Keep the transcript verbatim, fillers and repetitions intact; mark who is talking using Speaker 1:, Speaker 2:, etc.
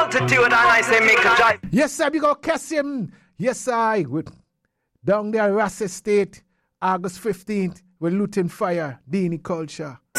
Speaker 1: altitude and I say make a jive.
Speaker 2: Yes, sir, we go Cassim. Yes, I with down there, Ross Estate, August fifteenth, we're looting fire, Dini Culture.